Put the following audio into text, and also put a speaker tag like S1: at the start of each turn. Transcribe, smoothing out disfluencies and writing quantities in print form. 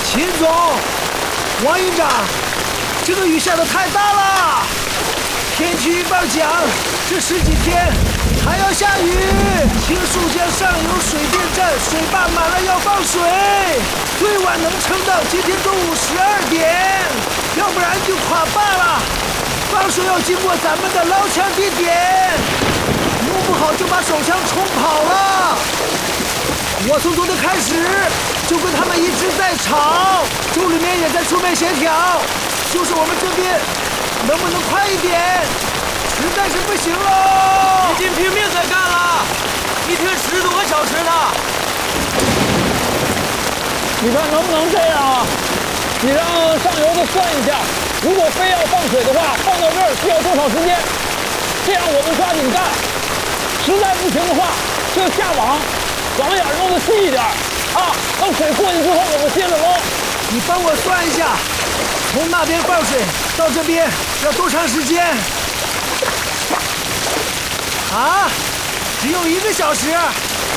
S1: 秦总，王营长，这个雨下得太大了。天气预报讲，这10几天还要下雨。青树江上游水电站水坝满了要放水，最晚能撑到今天中午12点，要不然就垮坝了。放水要经过咱们的捞枪地点，弄不好就把手枪冲跑了。我从昨天开始就跟他们一直在吵，州里面也在出面协调，就是我们这边能不能快一点，实在是不行喽。
S2: 已经拼命在干了，一天10多个小时呢。
S3: 你看能不能这样啊？你让上游的算一下，如果非要放水的话，放到这儿需要多少时间？这样我们抓紧干。实在不行的话，就下网。网眼弄得细一点啊！等水过去之后，我们接着捞。
S1: 你帮我算一下，从那边放水到这边要多长时间？啊，只有1个小时。